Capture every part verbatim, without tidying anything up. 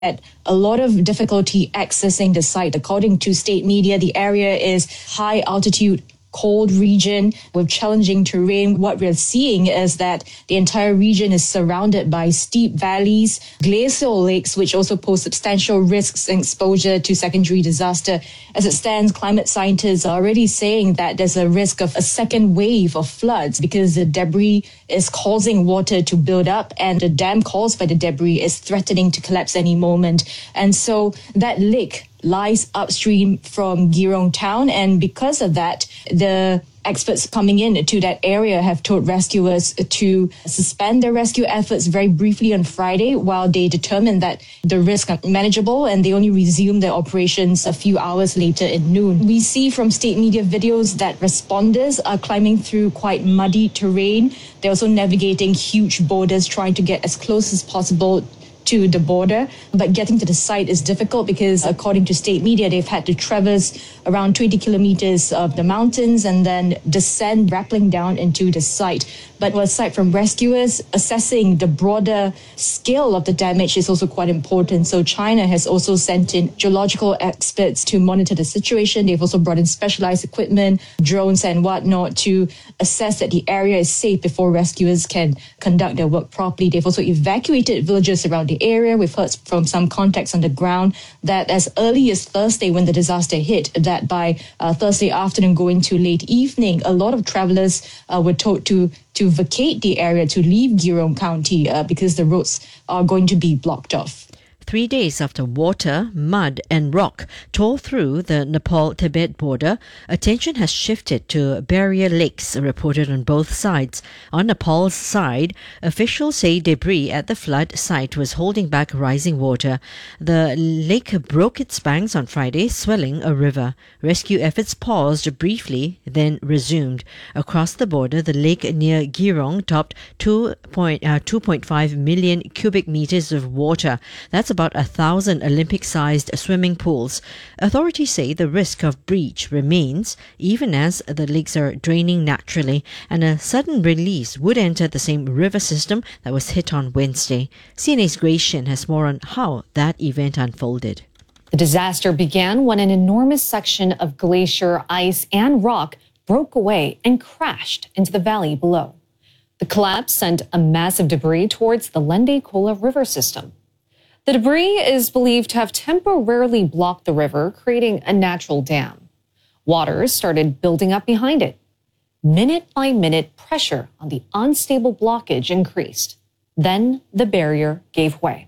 had a lot of difficulty accessing the site. According to state media, the area is high altitude, cold region with challenging terrain. What we're seeing is that the entire region is surrounded by steep valleys, glacial lakes, which also pose substantial risks and exposure to secondary disaster. As it stands, climate scientists are already saying that there's a risk of a second wave of floods because the debris is causing water to build up, and the dam caused by the debris is threatening to collapse any moment. And so that lake lies upstream from Girong town, and because of that, the experts coming in to that area have told rescuers to suspend their rescue efforts very briefly on Friday while they determine that the risks are manageable, and they only resume their operations a few hours later at noon. We see from state media videos that responders are climbing through quite muddy terrain. They're also navigating huge boulders, trying to get as close as possible to the border, but getting to the site is difficult because, according to state media, they've had to traverse around twenty kilometers of the mountains and then descend, rappelling down into the site. But aside from rescuers, assessing the broader scale of the damage is also quite important. So China has also sent in geological experts to monitor the situation. They've also brought in specialized equipment, drones and whatnot to assess that the area is safe before rescuers can conduct their work properly. They've also evacuated villages around the area. We've heard from some contacts on the ground that as early as Thursday, when the disaster hit, that by uh, Thursday afternoon going to late evening, a lot of travelers uh, were told to to vacate the area, to leave Girong County uh, because the roads are going to be blocked off. Three days after water, mud and rock tore through the Nepal-Tibet border, attention has shifted to barrier lakes reported on both sides. On Nepal's side, officials say debris at the flood site was holding back rising water. The lake broke its banks on Friday, swelling a river. Rescue efforts paused briefly, then resumed. Across the border, the lake near Girong topped two point five million cubic meters of water. That's about a thousand Olympic-sized swimming pools. Authorities say the risk of breach remains, even as the lakes are draining naturally, and a sudden release would enter the same river system that was hit on Wednesday. C N A's Grace Shin has more on how that event unfolded. The disaster began when an enormous section of glacier, ice, and rock broke away and crashed into the valley below. The collapse sent a massive debris towards the Lende Kola river system. The debris is believed to have temporarily blocked the river, creating a natural dam. Water started building up behind it. Minute by minute, pressure on the unstable blockage increased. Then the barrier gave way.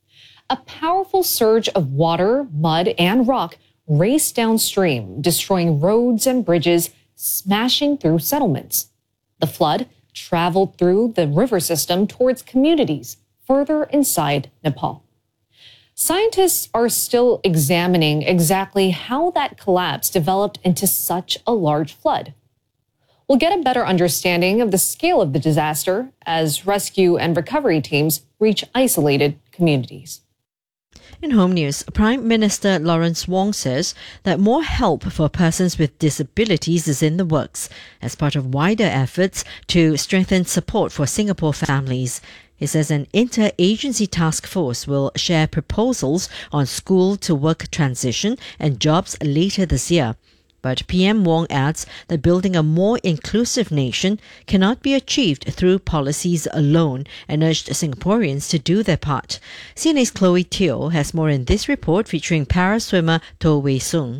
A powerful surge of water, mud, and rock raced downstream, destroying roads and bridges, smashing through settlements. The flood traveled through the river system towards communities further inside Nepal. Scientists are still examining exactly how that collapse developed into such a large flood. We'll get a better understanding of the scale of the disaster as rescue and recovery teams reach isolated communities. In home news, Prime Minister Lawrence Wong says that more help for persons with disabilities is in the works as part of wider efforts to strengthen support for Singapore families. He says an inter-agency task force will share proposals on school-to-work transition and jobs later this year. But P M Wong adds that building a more inclusive nation cannot be achieved through policies alone and urged Singaporeans to do their part. C N A's Chloe Teo has more in this report featuring para-swimmer Toh Wei Sung.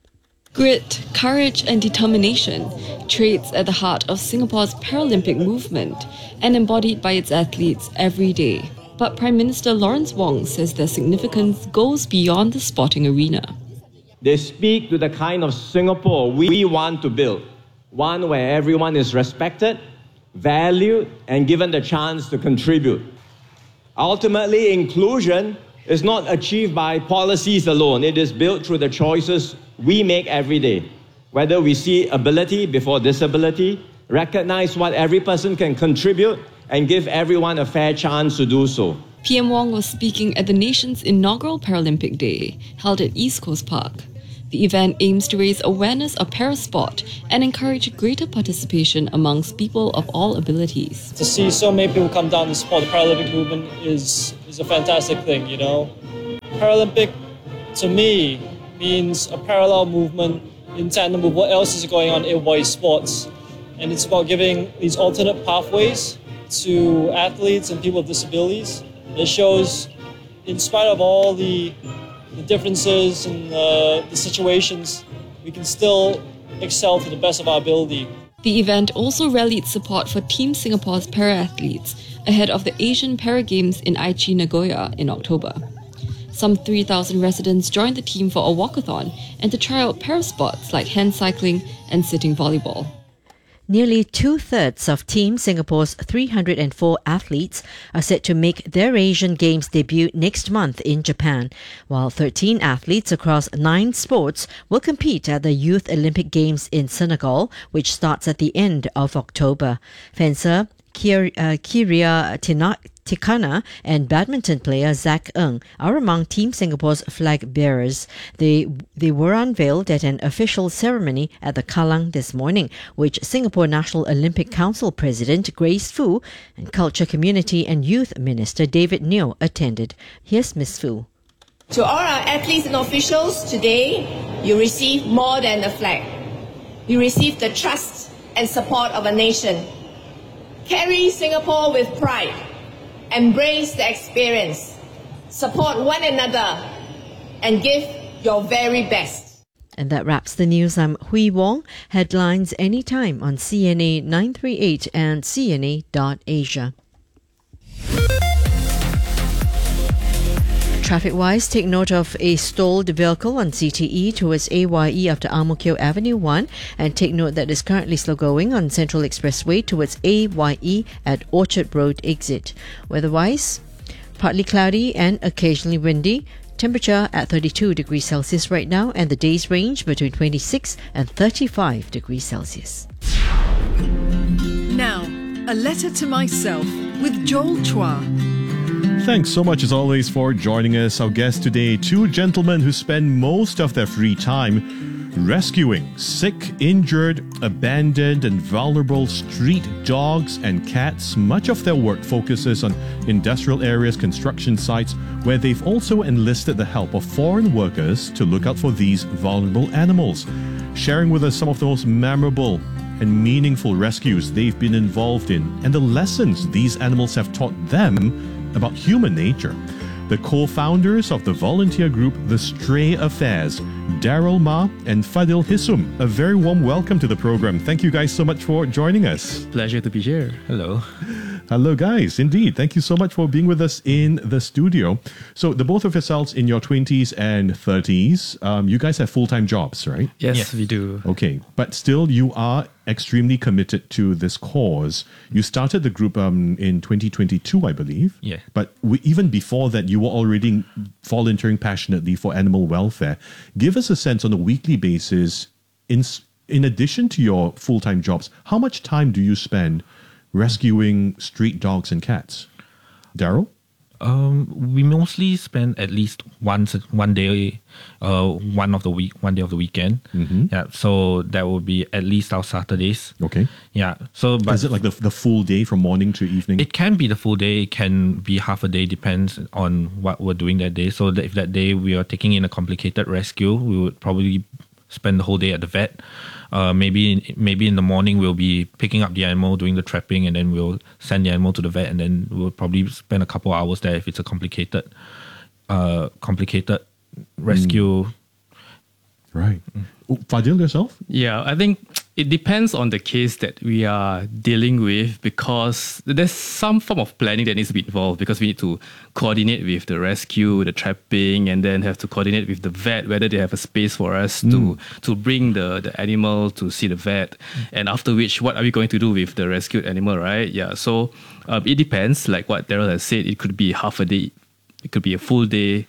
Grit, courage and determination, traits at the heart of Singapore's Paralympic movement and embodied by its athletes every day. But Prime Minister Lawrence Wong says their significance goes beyond the sporting arena. They speak to the kind of Singapore we want to build, one where everyone is respected, valued, and given the chance to contribute. Ultimately, inclusion is not achieved by policies alone. It is built through the choices we make every day. Whether we see ability before disability, recognize what every person can contribute, and give everyone a fair chance to do so. P M Wong was speaking at the nation's inaugural Paralympic Day, held at East Coast Park. The event aims to raise awareness of parasport and encourage greater participation amongst people of all abilities. To see so many people come down to support the Paralympic movement is, is a fantastic thing, you know. Paralympic, to me, means a parallel movement in tandem with what else is going on in boys sports. And it's about giving these alternate pathways to athletes and people with disabilities. It shows, in spite of all the, the differences and uh, the situations, we can still excel to the best of our ability. The event also rallied support for Team Singapore's para-athletes ahead of the Asian Para Games in Aichi, Nagoya in October. Some three thousand residents joined the team for a walkathon and to try out para sports like hand cycling and sitting volleyball. Nearly two-thirds of Team Singapore's three hundred four athletes are set to make their Asian Games debut next month in Japan, while thirteen athletes across nine sports will compete at the Youth Olympic Games in Senegal, which starts at the end of October. Fencer Kir- uh, Kiria Tina- Tikana and badminton player Zach Ng are among Team Singapore's flag bearers. They they were unveiled at an official ceremony at the Kallang this morning, which Singapore National Olympic Council President Grace Fu and Culture, Community and Youth Minister David Neo attended. Here's Miss Fu. To all our athletes and officials, today you receive more than a flag. You receive the trust and support of a nation. Carry Singapore with pride. Embrace the experience. Support one another and give your very best. And that wraps the news. I'm Hui Wong. Headlines anytime on C N A nine thirty-eight and C N A dot asia. Traffic-wise, take note of a stalled vehicle on C T E towards A Y E after Ang Mo Kio Avenue one, and take note that it's currently slow going on Central Expressway towards A Y E at Orchard Road exit. Weather-wise, partly cloudy and occasionally windy. Temperature at thirty-two degrees Celsius right now, and the day's range between twenty-six and thirty-five degrees Celsius. Now, a letter to myself with Joel Chua. Thanks so much as always for joining us. Our guests today, two gentlemen who spend most of their free time rescuing sick, injured, abandoned and vulnerable street dogs and cats. Much of their work focuses on industrial areas, construction sites, where they've also enlisted the help of foreign workers to look out for these vulnerable animals. Sharing with us some of the most memorable and meaningful rescues they've been involved in and the lessons these animals have taught them about human nature. The co-founders of the volunteer group The Stray Affairs, Daryl Ma and Fadil Hisum. A very warm welcome to the program. Thank you guys so much for joining us. Pleasure to be here. Hello. Hello guys, indeed. Thank you so much for being with us in the studio. So the both of yourselves in your twenties and thirties, um, you guys have full-time jobs, right? Yes, yes, we do. Okay, but still you are extremely committed to this cause. You started the group um, in twenty twenty-two, I believe. Yeah. But we, even before that, you were already volunteering passionately for animal welfare. Give us a sense on a weekly basis, in, in addition to your full-time jobs, how much time do you spend rescuing street dogs and cats? Daryl? Um, we mostly spend at least once one day, uh, one of the week, one day of the weekend. Mm-hmm. Yeah, so that will be at least our Saturdays. Okay. Yeah. So, but is it like the the full day from morning to evening? It can be the full day. It can be half a day. Depends on what we're doing that day. So that if that day we are taking in a complicated rescue, we would probably spend the whole day at the vet. Uh, maybe maybe in the morning we'll be picking up the animal, doing the trapping, and then we'll send the animal to the vet, and then we'll probably spend a couple of hours there if it's a complicated, uh, complicated rescue. Mm. Right. Mm. Fadil, yourself? Yeah, I think it depends on the case that we are dealing with, because there's some form of planning that needs to be involved, because we need to coordinate with the rescue, the trapping, and then have to coordinate with the vet, whether they have a space for us mm. to to bring the, the animal to see the vet. Mm. And after which, what are we going to do with the rescued animal, right? Yeah, so um, it depends. Like what Daryl has said, it could be half a day, it could be a full day.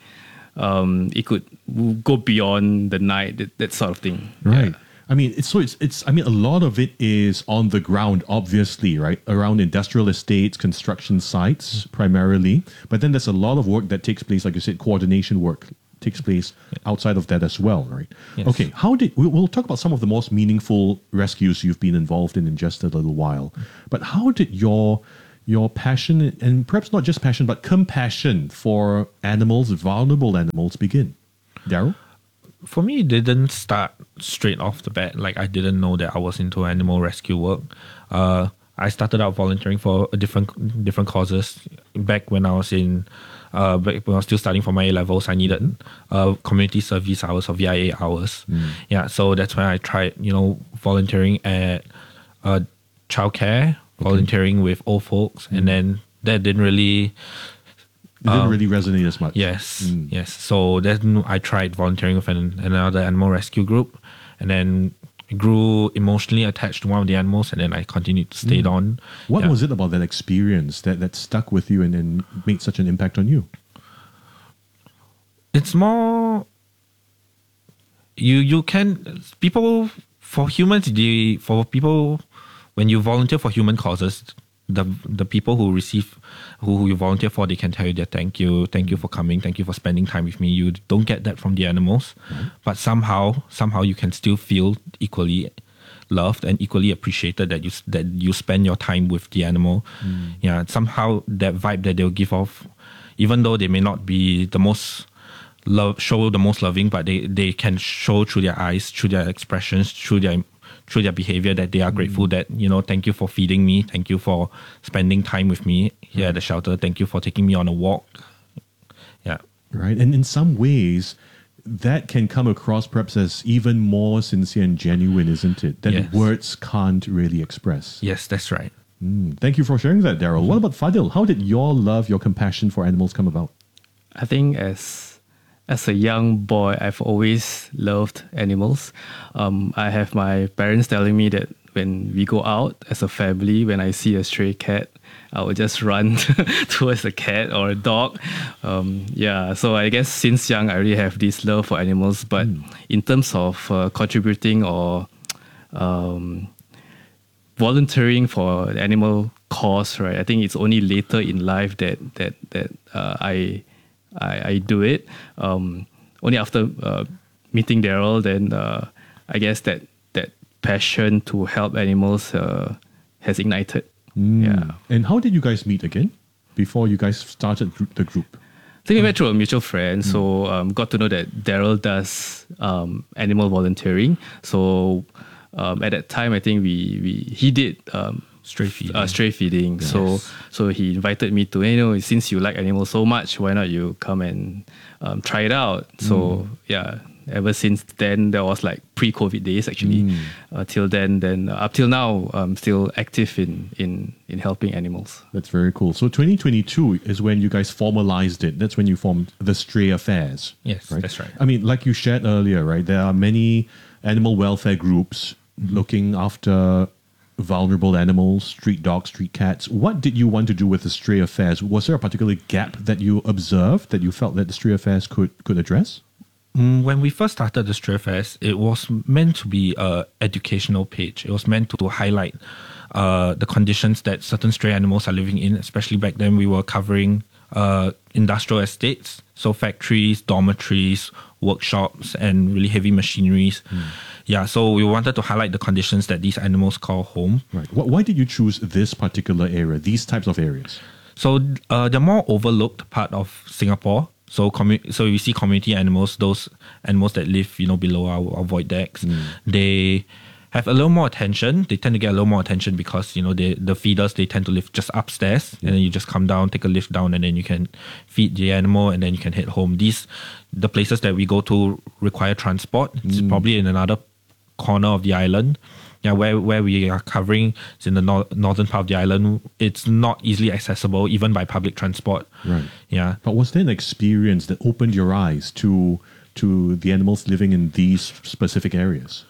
Um, it could go beyond the night, that, that sort of thing. Right. Yeah. I mean, it's so it's it's. I mean, a lot of it is on the ground, obviously, right, around industrial estates, construction sites, primarily. But then there's a lot of work that takes place, like you said, coordination work takes place outside of that as well, right? Yes. Okay. How did we, we'll talk about some of the most meaningful rescues you've been involved in in just a little while. But how did your your passion, and perhaps not just passion, but compassion for animals, vulnerable animals, begin? Daryl? For me, it didn't start straight off the bat. Like, I didn't know that I was into animal rescue work. Uh, I started out volunteering for a different different causes. Back when I was in, uh, back when I was still studying for my A levels, I needed uh, community service hours or V I A hours. Mm. Yeah, so that's when I tried, you know, volunteering at uh, childcare, volunteering with old folks, Mm. and then that didn't really. It didn't um, really resonate as much. Yes, Mm. yes. So then I tried volunteering with an, another animal rescue group, and then I grew emotionally attached to one of the animals, and then I continued to stay Mm. on. What Yeah. was it about that experience that, that stuck with you and, and made such an impact on you? It's more you you can people for humans the for people when you volunteer for human causes, the the people who receive who, who you volunteer for, they can tell you that thank you, thank you for coming, thank you for spending time with me. You don't get that from the animals, but somehow somehow you can still feel equally loved and equally appreciated that you that you spend your time with the animal. Mm. Yeah, somehow that vibe that they'll give off, even though they may not be the most love show the most loving, but they, they can show through their eyes, through their expressions, through their through their behavior that they are grateful that, you know, thank you for feeding me, thank you for spending time with me here at the shelter, thank you for taking me on a walk. Yeah. Right. And in some ways, that can come across perhaps as even more sincere and genuine, isn't it? That Yes. words can't really express. Yes, that's right. Mm. Thank you for sharing that, Daryl. What about Fadil? How did your love, your compassion for animals come about? I think as as a young boy, I've always loved animals. Um, I have my parents telling me that when we go out as a family, when I see a stray cat, I will just run towards a cat or a dog. Um, yeah, so I guess since young, I already have this love for animals. But Mm. in terms of uh, contributing or um, volunteering for the animal cause, right? I think it's only later in life that that that uh, I, I I do it. Um, only after uh, meeting Daryl, then uh, I guess that that passion to help animals uh, has ignited. Mm. Yeah. And how did you guys meet again before you guys started gr- the group? I think we met through a mutual friend, so um, got to know that Daryl does um, animal volunteering. So um, at that time, I think we, we he did um, Stray feeding. Uh, stray feeding. Yes. So so he invited me to, you know, since you like animals so much, why not you come and um, try it out? So yeah, ever since then, that was like pre-COVID days actually. Mm. Uh, till then, then uh, up till now, I'm still active in in in helping animals. That's very cool. So twenty twenty-two is when you guys formalized it. That's when you formed the Stray Affairs. Yes, right? that's right. I mean, like you shared earlier, right? There are many animal welfare groups looking after vulnerable animals, street dogs, street cats. What did you want to do with the Stray Affairs? Was there a particular gap that you observed that you felt that the Stray Affairs could, could address? Mm, When we first started the Stray Affairs, it was meant to be a educational page. It was meant to, to highlight uh, the conditions that certain stray animals are living in. Especially back then, we were covering uh, industrial estates, so factories, dormitories, workshops, and really heavy machineries. Yeah, so we wanted to highlight the conditions that these animals call home. Right. Wh- Why did you choose this particular area, these types of areas? So uh, the more overlooked part of Singapore. So commu- so you see community animals, those animals that live, you know, below our, our void decks. They have a little more attention. They tend to get a little more attention because, you know, they, the feeders, they tend to live just upstairs. And then you just come down, take a lift down, and then you can feed the animal, and then you can head home. These, the places that we go to require transport. It's probably in another corner of the island. Yeah, where, where we are covering is in the nor- northern part of the island. It's not easily accessible, even by public transport. Right. Yeah. But was there an experience that opened your eyes to to the animals living in these specific areas?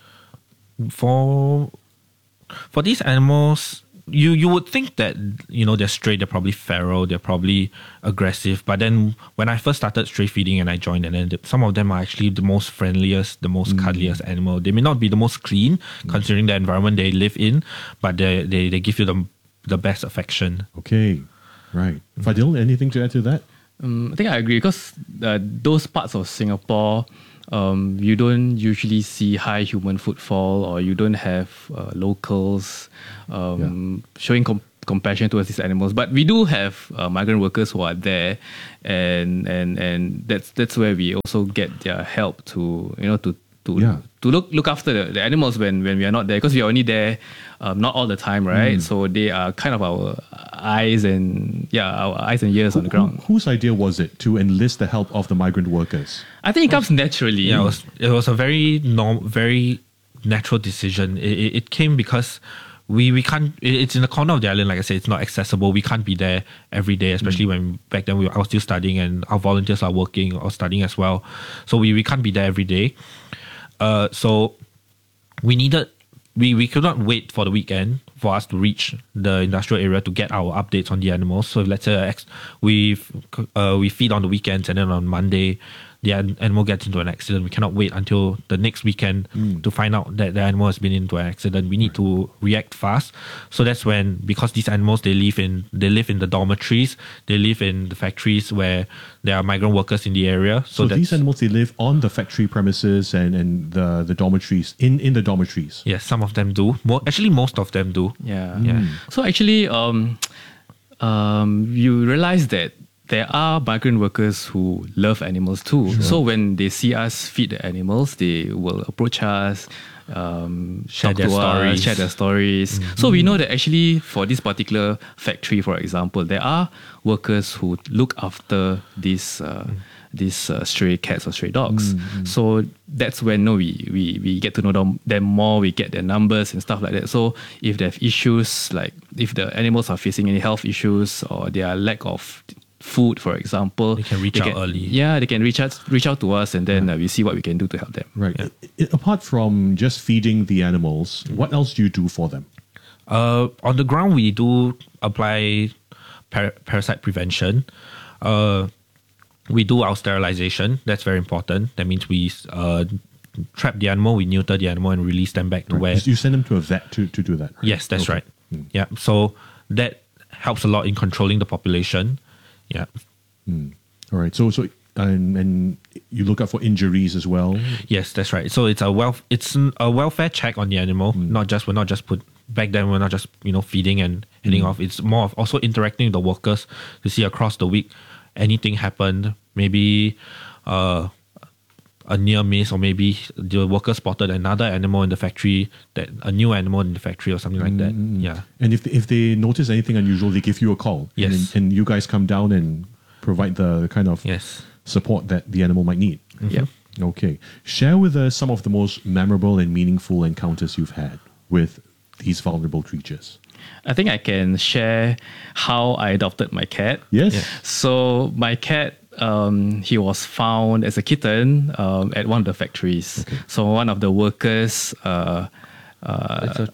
For for these animals, you you would think that, you know, they're stray, they're probably feral, they're probably aggressive. But then when I first started stray feeding and I joined, and then the, some of them are actually the most friendliest, the most cuddliest animal. They may not be the most clean, considering the environment they live in, but they they, they give you the the best affection. Okay, right. Fadil, anything to add to that? Um, I think I agree because uh, those parts of Singapore, um, you don't usually see high human footfall, or you don't have uh, locals um, showing com- compassion towards these animals. But we do have uh, migrant workers who are there, and and and that's that's where we also get their help to you know to to Yeah. to look look after the, the animals when when we are not there, because we are only there um, not all the time, right? Mm. So they are kind of our eyes and yeah our eyes and ears on the ground. Who, whose idea was it to enlist the help of the migrant workers? I think it comes naturally. Yeah, it was, it was a very norm, very natural decision. It, it, it came because we, we can't, it, it's in the corner of the island, like I said, it's not accessible. We can't be there every day, especially mm. when back then we, I was still studying and our volunteers are working or studying as well. So we, we can't be there every day. Uh, so we needed, we, we could not wait for the weekend for us to reach the industrial area to get our updates on the animals. So let's say we uh, we feed on the weekends, and then on Monday the animal gets into an accident. We cannot wait until the next weekend mm. to find out that the animal has been into an accident. We need to react fast. So that's when, because these animals, they live in they live in the dormitories, they live in the factories where there are migrant workers in the area. So, so these animals, they live on the factory premises and, and the, the dormitories, in, in the dormitories? Yes, some of them do. More, actually, most of them do. Yeah. yeah. Mm. So actually, um, um, you realize that there are migrant workers who love animals too. Sure. So when they see us feed the animals, they will approach us, um, share talk their to stories. us, share their stories. Mm-hmm. So we know that actually for this particular factory, for example, there are workers who look after these uh, mm. these uh, stray cats or stray dogs. Mm-hmm. So that's when no, we, we we get to know them, them more, we get their numbers and stuff like that. So if they have issues, like if the animals are facing any health issues or their lack of food, for example, they can reach they out can, early. Yeah, they can reach out reach out to us, and then uh, we see what we can do to help them. Right. Yeah. I, I, apart from just feeding the animals, mm. what else do you do for them? Uh, on the ground, we do apply par- parasite prevention. Uh, we do our sterilization. That's very important. That means we uh, trap the animal, we neuter the animal, and release them back to right. where. You send them to a vet to, to do that. Right? Yes, that's okay. right. Mm. Yeah. So that helps a lot in controlling the population. Yeah. Mm. All right. So so and and you look out for injuries as well. Yes, that's right. So it's a welf- it's a welfare check on the animal. Mm. Not just we're not just put back then we're not just you know feeding and heading mm. off. It's more of also interacting with the workers to see across the week anything happened. Maybe uh, a near miss, or maybe the worker spotted another animal in the factory, that a new animal in the factory or something like that. Mm. Yeah. And if if they notice anything unusual, they give you a call. Yes. And, and you guys come down and provide the kind of yes. support that the animal might need. Mm-hmm. Yeah. Okay. Share with us some of the most memorable and meaningful encounters you've had with these vulnerable creatures. I think I can share how I adopted my cat. Yes. Yeah. So my cat, um, he was found as a kitten um, at one of the factories. Okay. So one of the workers, uh, uh, It's a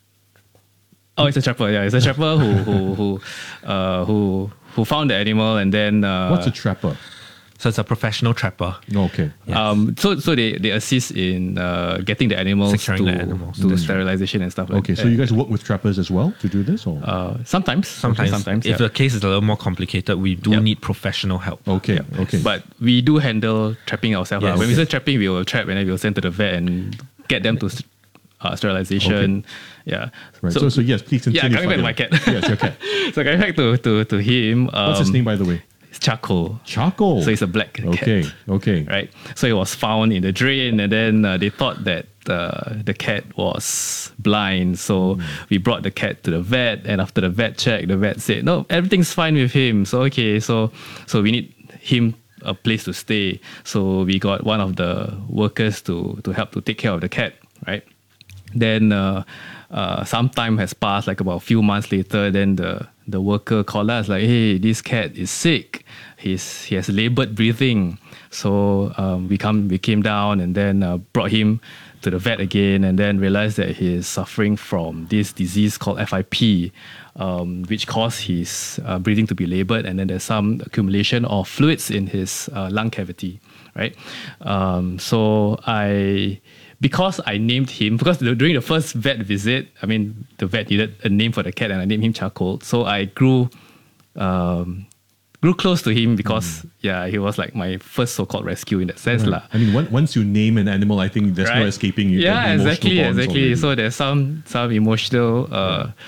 oh, it's a trapper. Yeah, it's a trapper who who who uh, who who found the animal, and then uh, What's a trapper? So it's a professional trapper. Okay. Yes. Um, so so they, they assist in uh, getting the animals Securing to, the animals. to That's sterilization and stuff like Okay, that. so you guys work with trappers as well to do this? Or? Uh, sometimes. Sometimes, Sometimes. if yeah. the case is a little more complicated, we do Yep. need professional help. Okay, Yeah. okay. But we do handle trapping ourselves. Yes. When we Okay. say trapping, we will trap and then we will send to the vet and get them to uh, sterilization. Yeah. right. So, so, yes, please yeah, continue. coming back to my cat. Yes, your cat. So coming back to, to, to him. Um, What's his name, by the way? It's Charcoal. Charcoal. So he's a black cat. Okay, okay. Right. So he was found in the drain, and then uh, they thought that uh, the cat was blind. So mm. we brought the cat to the vet, and after the vet check, the vet said, "No, everything's fine with him." So okay, so so we need him a place to stay. So we got one of the workers to to help to take care of the cat. Right. Then uh, uh, some time has passed, like about a few months later. Then the the worker called us like, "Hey, this cat is sick. He's he has labored breathing." So um, we come we came down and then uh, brought him to the vet again, and then realized that he is suffering from this disease called F I P, um, which caused his uh, breathing to be labored, and then there's some accumulation of fluids in his uh, lung cavity. Right. Um, so I. Because I named him, because during the first vet visit, I mean, the vet needed a name for the cat, and I named him Charcoal. So I grew, um, grew close to him because, mm. yeah, he was like my first so-called rescue in that sense, Right. lah. I mean, one, once you name an animal, I think there's Right. no escaping you. Yeah, the emotional exactly, bonds exactly. already. So there's some some emotional uh,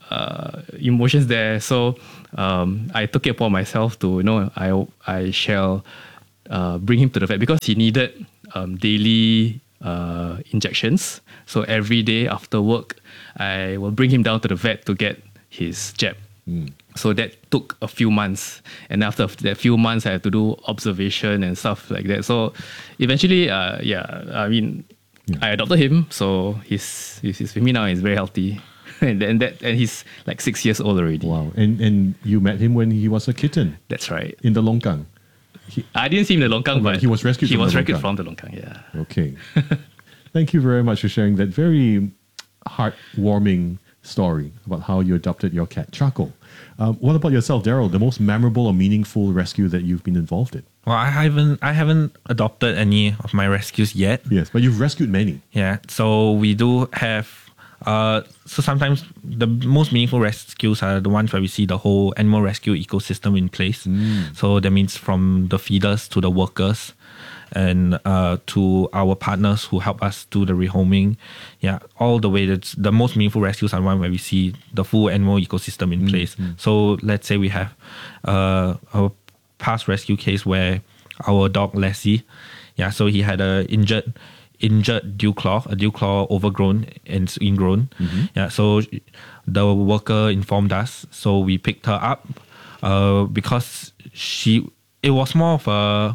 uh, emotions there. So um, I took it upon myself to, you know, I I shall uh, bring him to the vet because he needed um, daily uh, injections. So every day after work, I will bring him down to the vet to get his jab. Mm. So that took a few months, and after that few months, I had to do observation and stuff like that. So eventually, uh, yeah, I mean, yeah. I adopted him, so he's he's, he's with me now. He's very healthy, and and that and he's like six years old already. Wow! And and you met him when he was a kitten. That's right. In the Longkang. He, I didn't see him in the Longkang, oh, but he was rescued. He from was the rescued Longkang. from the Longkang. Yeah. Okay. Thank you very much for sharing that very heartwarming story about how you adopted your cat Charcoal. Um, what about yourself, Daryl? The most memorable or meaningful rescue that you've been involved in? Well, I haven't I haven't adopted any of my rescues yet. Yes, but you've rescued many. Yeah, so we do have. Uh, so sometimes the most meaningful rescues are the ones where we see the whole animal rescue ecosystem in place. Mm. So that means from the feeders to the workers, and uh, to our partners who help us do the rehoming. Yeah, all the way. That's the most meaningful rescues are one where we see the full animal ecosystem in mm, place. Mm. So let's say we have uh, a past rescue case where our dog Lassie, yeah, so he had a injured injured dew claw, a dew claw overgrown and ingrown. Mm-hmm. Yeah, so the worker informed us. So we picked her up uh, because she. It was more of a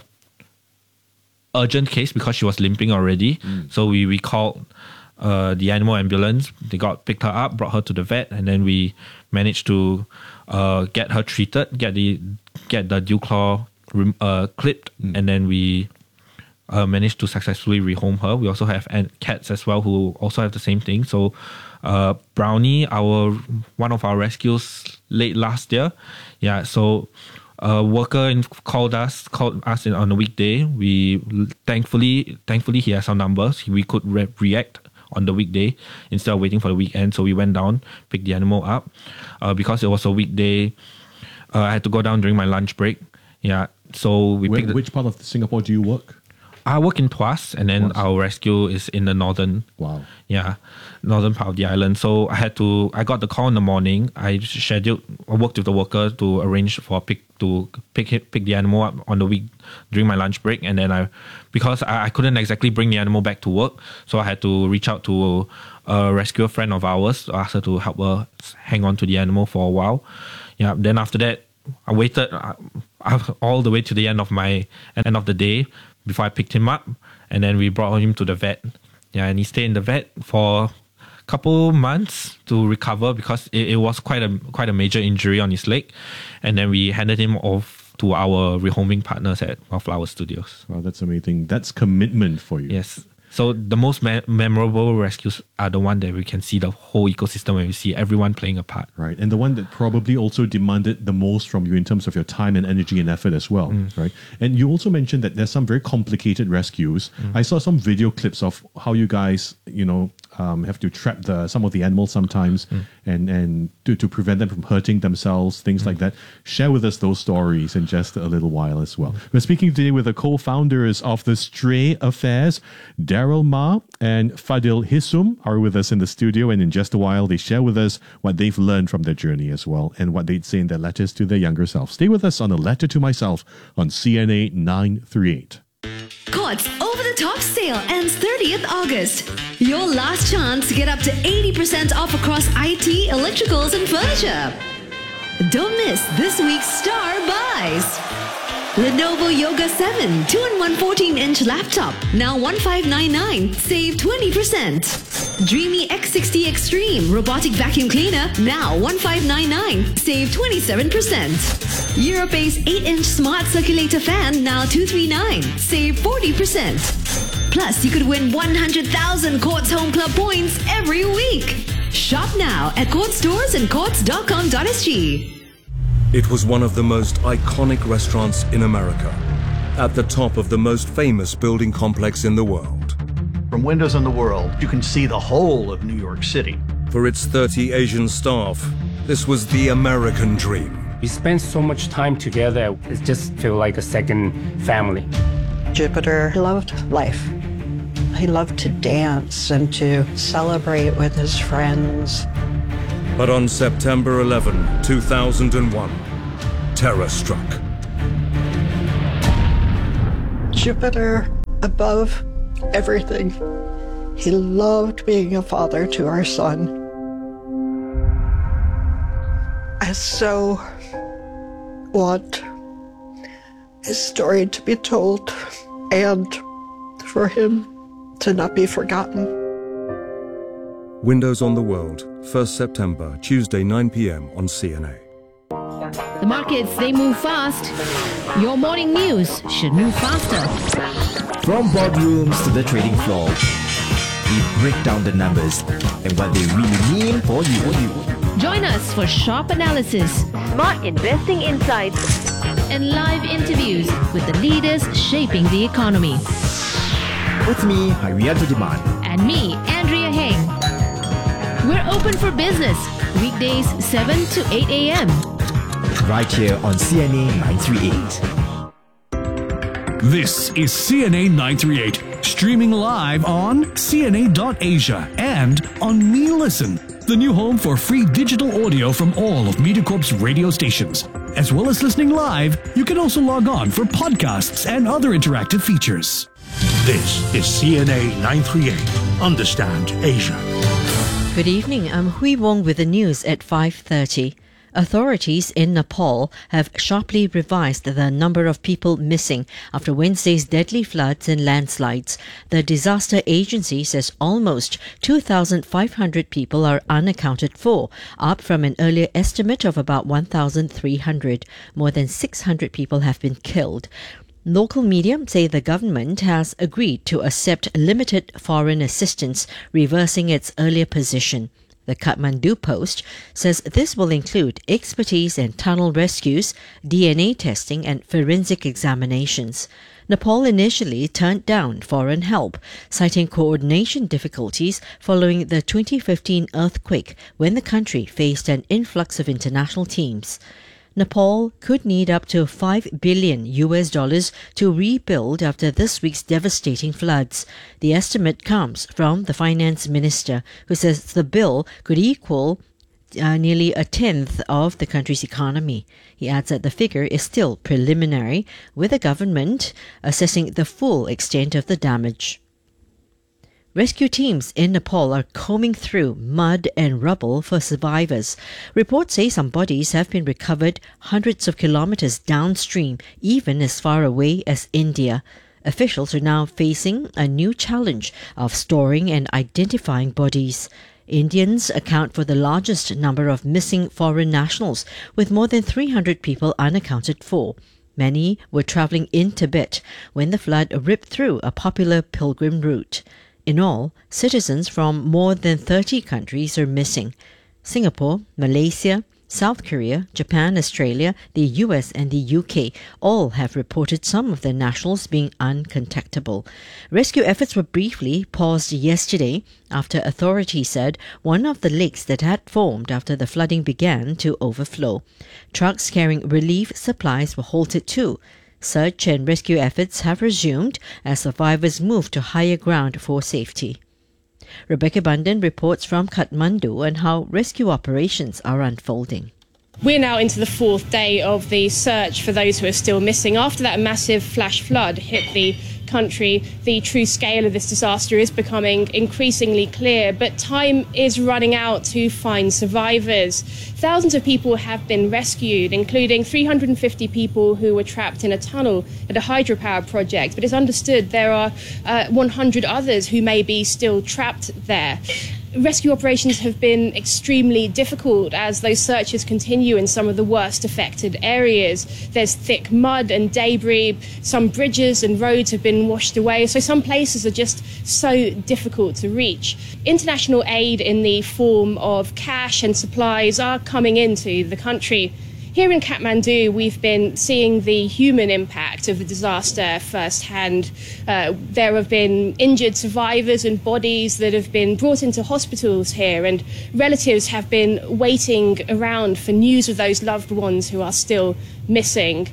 urgent case because she was limping already. Mm. So we, we called uh, the animal ambulance. They got picked her up, brought her to the vet, and then we managed to uh, get her treated, get the get the dew claw uh, clipped, mm. and then we uh, managed to successfully rehome her. We also have cats as well who also have the same thing. So uh, Brownie, our one of our rescues late last year, yeah. So a worker in, called us called us in, on a weekday. We thankfully thankfully he has our numbers. We could re- react on the weekday instead of waiting for the weekend. So we went down, picked the animal up. Uh, because it was a weekday, uh, I had to go down during my lunch break. Yeah. So we Where, picked. The, which part of Singapore do you work? I work in Tuas, and then Tuas. Our rescue is in the northern. Wow. Yeah, northern part of the island. So I had to. I got the call in the morning. I scheduled. I worked with the worker to arrange for a pick to pick it, pick the animal up on the week during my lunch break, and then I, because I, I couldn't exactly bring the animal back to work, so I had to reach out to a rescue friend of ours to ask her to help her hang on to the animal for a while. Yeah. Then after that, I waited uh, all the way to the end of my end of the day before I picked him up, and then we brought him to the vet. Yeah, and he stayed in the vet for a couple months to recover because it, it was quite a quite a major injury on his leg, and then we handed him off to our rehoming partners at Flower Studios. Wow, that's amazing. That's commitment for you. Yes. So the most me- memorable rescues are the one that we can see the whole ecosystem and we see everyone playing a part. Right. And the one that probably also demanded the most from you in terms of your time and energy and effort as well. Mm. Right. And you also mentioned that there's some very complicated rescues. Mm. I saw some video clips of how you guys, you know, um, have to trap the some of the animals sometimes mm. and, and to, to prevent them from hurting themselves, things mm. like that. Share with us those stories in just a little while as well. Mm. We're speaking today with the co-founders of the Stray Affairs, Daryl Ma and Fadil Hisum are with us in the studio, and in just a while they share with us what they've learned from their journey as well and what they'd say in their letters to their younger self. Stay with us on A Letter to Myself on C N A nine thirty-eight. Courts Over the Top sale ends thirtieth August. Your last chance to get up to eighty percent off across I T, electricals and furniture. Don't miss this week's star buys. Lenovo Yoga seven two in one fourteen-inch laptop, now one five nine nine, save twenty percent. Dreamy X sixty Extreme robotic vacuum cleaner, now one five nine nine, save twenty-seven percent. Europace eight-inch smart circulator fan, now two three nine, save forty percent. Plus, you could win one hundred thousand Courts Home Club points every week. Shop now at Courts stores and courts dot com dot s g. It was one of the most iconic restaurants in America, at the top of the most famous building complex in the world. From windows on the world, you can see the whole of New York City. For its thirty Asian staff, this was the American dream. We spent so much time together, it just felt like a second family. Jupiter loved life. He loved to dance and to celebrate with his friends. But on September eleventh, two thousand one, terror struck. Jupiter above everything. He loved being a father to our son. I so want his story to be told and for him to not be forgotten. Windows on the World, first September, Tuesday, nine p.m. on C N A. The markets, they move fast. Your morning news should move faster. From boardrooms to the trading floor, we break down the numbers and what they really mean for you. Join us for sharp analysis, smart investing insights, and live interviews with the leaders shaping the economy. With me, Harianto Demand. And me, Andrea Heng. We're open for business, weekdays seven to eight a.m. Right here on C N A nine thirty-eight. This is C N A nine thirty-eight, streaming live on C N A dot Asia and on Me Listen, the new home for free digital audio from all of MediaCorp's radio stations. As well as listening live, you can also log on for podcasts and other interactive features. This is C N A nine thirty-eight. Understand Asia. Good evening, I'm Hui Wong with the news at five thirty. Authorities in Nepal have sharply revised the number of people missing after Wednesday's deadly floods and landslides. The disaster agency says almost two thousand five hundred people are unaccounted for, up from an earlier estimate of about one thousand three hundred. More than six hundred people have been killed. Local media say the government has agreed to accept limited foreign assistance, reversing its earlier position. The Kathmandu Post says this will include expertise in tunnel rescues, D N A testing and forensic examinations. Nepal initially turned down foreign help, citing coordination difficulties following the twenty fifteen earthquake when the country faced an influx of international teams. Nepal could need up to five billion U S dollars to rebuild after this week's devastating floods. The estimate comes from the finance minister, who says the bill could equal uh, nearly a tenth of the country's economy. He adds that the figure is still preliminary, with the government assessing the full extent of the damage. Rescue teams in Nepal are combing through mud and rubble for survivors. Reports say some bodies have been recovered hundreds of kilometers downstream, even as far away as India. Officials are now facing a new challenge of storing and identifying bodies. Indians account for the largest number of missing foreign nationals, with more than three hundred people unaccounted for. Many were travelling in Tibet when the flood ripped through a popular pilgrim route. In all, citizens from more than thirty countries are missing. Singapore, Malaysia, South Korea, Japan, Australia, the U S and the U K all have reported some of their nationals being uncontactable. Rescue efforts were briefly paused yesterday after authorities said one of the lakes that had formed after the flooding began to overflow. Trucks carrying relief supplies were halted too. Search and rescue efforts have resumed as survivors move to higher ground for safety. Rebecca Bundan reports from Kathmandu on how rescue operations are unfolding. We're now into the fourth day of the search for those who are still missing. After that massive flash flood hit the country, the true scale of this disaster is becoming increasingly clear, but time is running out to find survivors. Thousands of people have been rescued, including three hundred fifty people who were trapped in a tunnel at a hydropower project, but it's understood there are uh, one hundred others who may be still trapped there. Rescue operations have been extremely difficult as those searches continue in some of the worst affected areas. There's thick mud and debris, some bridges and roads have been washed away, so some places are just so difficult to reach. International aid in the form of cash and supplies are coming into the country. Here in Kathmandu, we've been seeing the human impact of the disaster firsthand. Uh, there have been injured survivors and bodies that have been brought into hospitals here, and relatives have been waiting around for news of those loved ones who are still missing.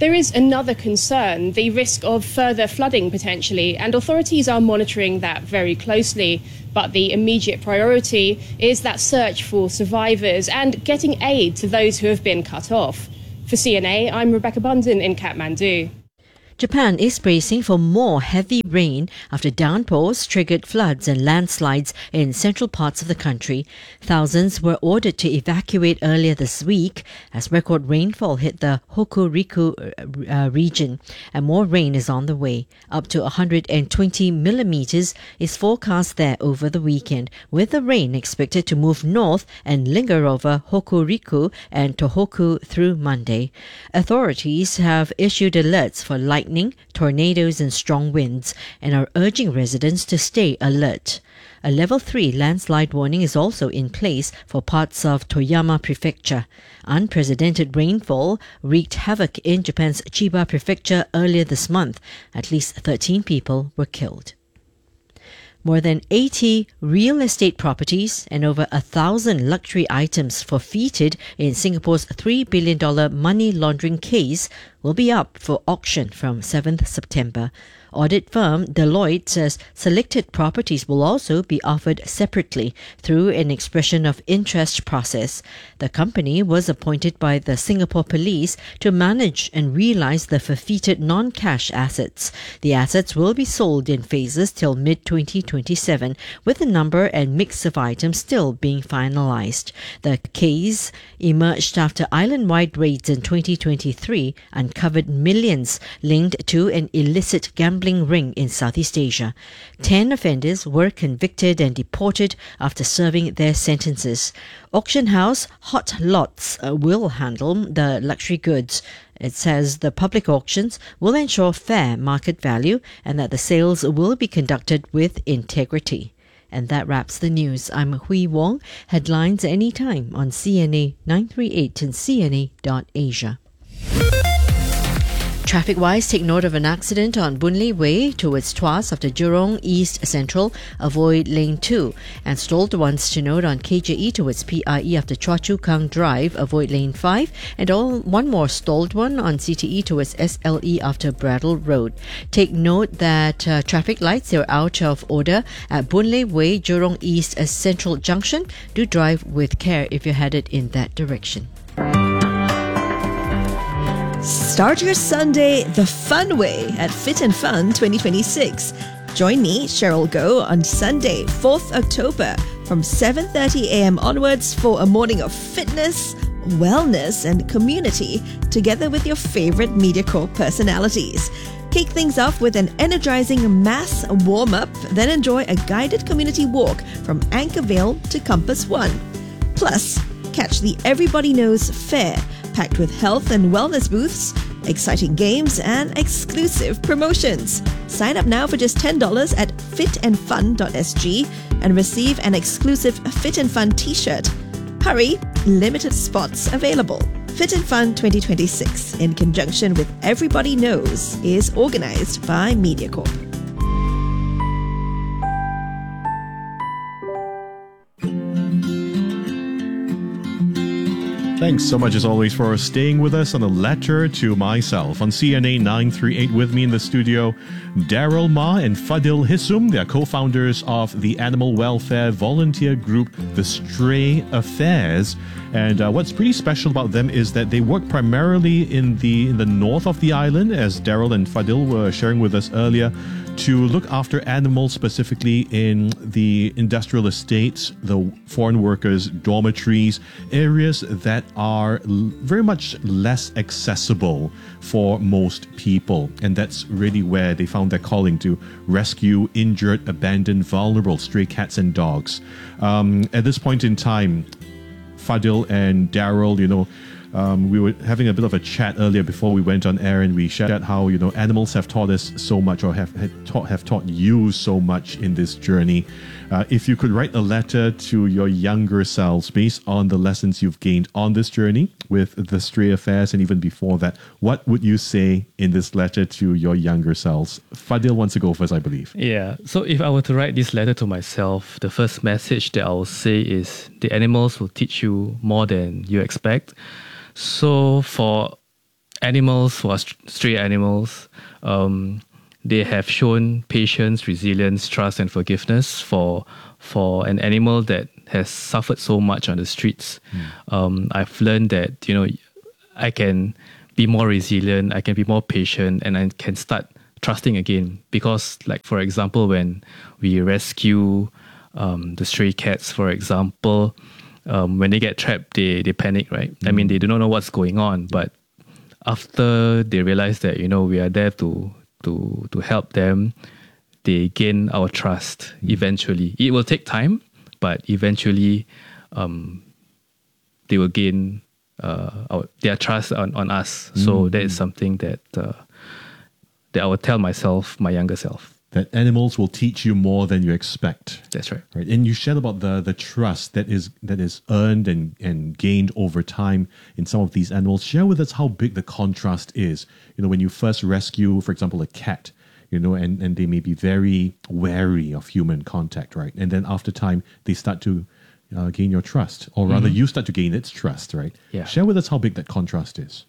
There is another concern, the risk of further flooding potentially, and authorities are monitoring that very closely. But the immediate priority is that search for survivors and getting aid to those who have been cut off. For C N A, I'm Rebecca Bundon in Kathmandu. Japan is bracing for more heavy rain after downpours triggered floods and landslides in central parts of the country. Thousands were ordered to evacuate earlier this week as record rainfall hit the Hokuriku uh, region, and more rain is on the way. Up to one hundred twenty millimeters is forecast there over the weekend, with the rain expected to move north and linger over Hokuriku and Tohoku through Monday. Authorities have issued alerts for lightning, tornadoes and strong winds, and are urging residents to stay alert. A level three landslide warning is also in place for parts of Toyama Prefecture. Unprecedented rainfall wreaked havoc in Japan's Chiba Prefecture earlier this month. At least thirteen people were killed. More than eighty real estate properties and over a thousand luxury items forfeited in Singapore's three billion dollars money laundering case will be up for auction from seventh September. Audit firm Deloitte says selected properties will also be offered separately through an expression of interest process. The company was appointed by the Singapore Police to manage and realise the forfeited non-cash assets. The assets will be sold in phases till mid twenty twenty-seven, with the number and mix of items still being finalised. The case emerged after island-wide raids in twenty twenty-three uncovered millions linked to an illicit gambling ring in Southeast Asia. Ten offenders were convicted and deported after serving their sentences. Auction house Hot Lots uh, will handle the luxury goods. It says the public auctions will ensure fair market value and that the sales will be conducted with integrity. And that wraps the news. I'm Hui Wong. Headlines anytime on C N A nine thirty-eight and C N A dot Asia. Traffic-wise, take note of an accident on Boon Lay Way towards Tuas after Jurong East Central. Avoid lane two. And stalled ones to note on K J E towards P I E after Choa Chu Kang Drive. Avoid lane five. And all one more stalled one on C T E towards S L E after Bradle Road. Take note that uh, traffic lights are out of order at Boon Lay Way, Jurong East Central Junction. Do drive with care if you're headed in that direction. Start your Sunday the fun way at Fit and Fun twenty twenty-six. Join me, Cheryl Goh, on Sunday, fourth October from seven thirty a.m. onwards for a morning of fitness, wellness and community together with your favourite MediaCorp personalities. Kick things off with an energising mass warm-up, then enjoy a guided community walk from Anchorvale to Compass One. Plus, catch the Everybody Knows Fair, packed with health and wellness booths, exciting games and exclusive promotions. Sign up now for just ten dollars at fit and fun dot s g and receive an exclusive Fit and Fun t-shirt. Hurry, limited spots available. Fit and Fun twenty twenty-six, in conjunction with Everybody Knows, is organised by MediaCorp. Thanks so much as always for staying with us on A Letter to Myself. On C N A nine thirty-eight with me in the studio, Daryl Ma and Fadil Hisum. They are co-founders of the animal welfare volunteer group The Stray Affairs. And uh, what's pretty special about them is that they work primarily in the in the north of the island, as Daryl and Fadil were sharing with us earlier, to look after animals, specifically in the industrial estates, the foreign workers' dormitories, areas that are l- very much less accessible for most people. And that's really where they found their calling, to rescue injured, abandoned, vulnerable stray cats and dogs. Um, at this point in time, Fadil and Daryl, you know, Um, we were having a bit of a chat earlier before we went on air, and we shared how, you know, animals have taught us so much, or have have taught, have taught you so much in this journey. Uh, if you could write a letter to your younger selves based on the lessons you've gained on this journey with the Stray Affairs and even before that, what would you say in this letter to your younger selves? Fadil wants to go first, I believe. Yeah. So if I were to write this letter to myself, the first message that I will say is the animals will teach you more than you expect. So for animals, for st- stray animals, um, they have shown patience, resilience, trust, and forgiveness for for an animal that has suffered so much on the streets. Mm. Um, I've learned that, you know, I can be more resilient, I can be more patient, and I can start trusting again. Because, like, for example, when we rescue um, the stray cats, for example, um, when they get trapped, they, they panic, right? Mm. I mean, they do not know what's going on, but after they realize that, you know, we are there to to to help them, they gain our trust mm. eventually. It will take time, but eventually um, they will gain uh, our, their trust on, on us. Mm. So that is something that uh, that I will tell myself, my younger self. That animals will teach you more than you expect. That's right. Right. And you shared about the the trust that is that is earned and, and gained over time in some of these animals. Share with us how big the contrast is. You know, when you first rescue, for example, a cat, you know, and, and they may be very wary of human contact, right? And then after time, they start to uh, gain your trust, or rather mm-hmm. you start to gain its trust, right? Yeah. Share with us how big that contrast is.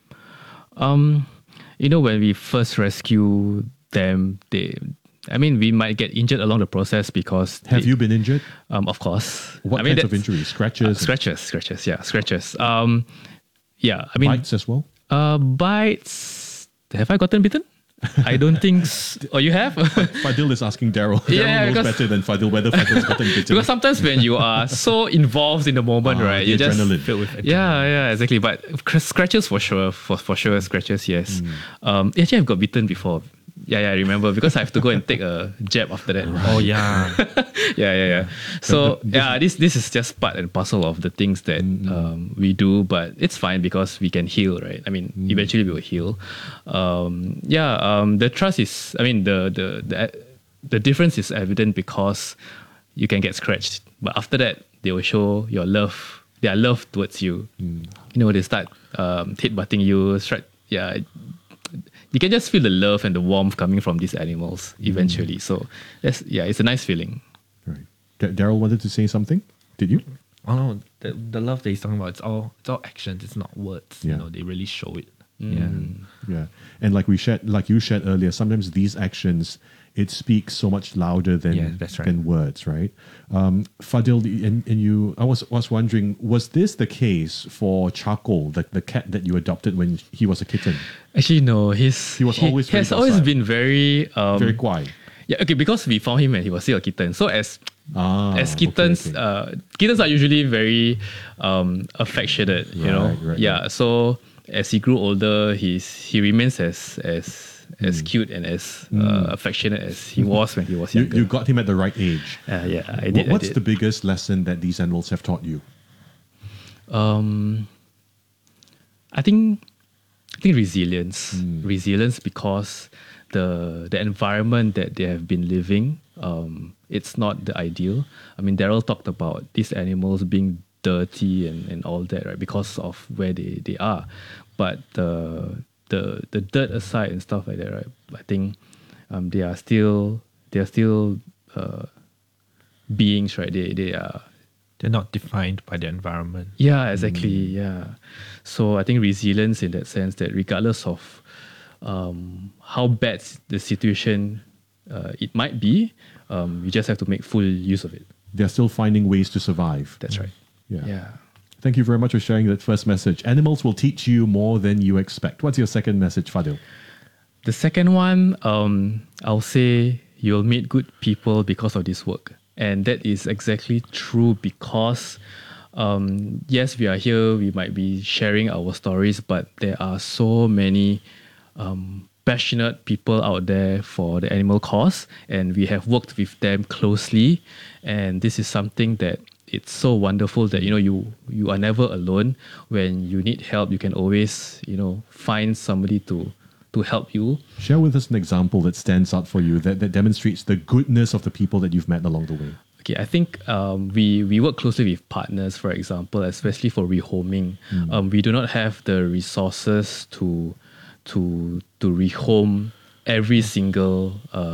Um, you know, when we first rescue them, they... I mean, we might get injured along the process because... Have they, you been injured? Um, of course. What I mean, kinds of injuries? Scratches? Uh, scratches, scratches, yeah, scratches. Um, yeah, I mean... Bites as well? Uh, bites... Have I gotten bitten? I don't think... S- oh, you have? Fadil is asking Daryl. Daryl yeah, knows because, better than Fadil whether Fadil's gotten bitten. Because sometimes when you are so involved in the moment, ah, right? The you adrenaline. just filled with adrenaline. Yeah, yeah, exactly. But scratches for sure, for, for sure, scratches, yes. Mm. Um, actually, I've got bitten before. Yeah, yeah, I remember because I have to go and take a jab after that. Right. Oh yeah, yeah, yeah, yeah. So yeah, this this is just part and parcel of the things that mm. um, we do, but it's fine because we can heal, right? I mean, mm. eventually we will heal. Um, yeah, um, the trust is. I mean, the the the the difference is evident because you can get scratched, but after that they will show your love, their love towards you. Mm. You know, they start um, headbutting you, strike. Yeah. You can just feel the love and the warmth coming from these animals eventually. Mm. So, that's, yeah, it's a nice feeling. Right. D- Daryl wanted to say something. Did you? Oh no, the, the love that he's talking about, it's all it's all actions. It's not words. Yeah. You know, they really show it. Mm. Yeah, yeah. And like we shared, like you shared earlier, sometimes these actions, it speaks so much louder than yeah, that's right. than words, right? Um, Fadil, and, and you, I was was wondering, was this the case for Charcoal, the, the cat that you adopted when he was a kitten? Actually, no. He's he was he always has very always docile. been very um, very quiet. Yeah, okay, because we found him when he was still a kitten. So as ah, as kittens, okay, okay. Uh, kittens are usually very um, affectionate. You right, know, right, yeah. right. So as he grew older, he's he remains as as as mm. cute and as uh, mm. affectionate as he was when he was younger. You, you got him at the right age. Uh, yeah, I did. What's I did. the biggest lesson that these animals have taught you? Um, I think I think resilience. Mm. Resilience because the the environment that they have been living, um, it's not the ideal. I mean, Daryl talked about these animals being dirty and, and all that, right? Because of where they, they are. But the the the dirt aside and stuff like that, right? I think um, they are still they are still uh, beings, right? They they are they're not defined by the environment. Yeah, exactly. Mm. Yeah. So I think resilience in that sense that regardless of um, how bad the situation uh, it might be, um, you just have to make full use of it. They're still finding ways to survive. That's right. Yeah. Yeah. Thank you very much for sharing that first message. Animals will teach you more than you expect. What's your second message, Fadil? The second one, um, I'll say you'll meet good people because of this work. And that is exactly true because, um, yes, we are here, we might be sharing our stories, but there are so many um, passionate people out there for the animal cause, and we have worked with them closely. And this is something that it's so wonderful that, you know, you you are never alone. When you need help, you can always, you know, find somebody to to help you. Share with us an example that stands out for you, that, that demonstrates the goodness of the people that you've met along the way. Okay, I think um, we, we work closely with partners, for example, especially for rehoming. Mm. Um, we do not have the resources to to to rehome every single uh,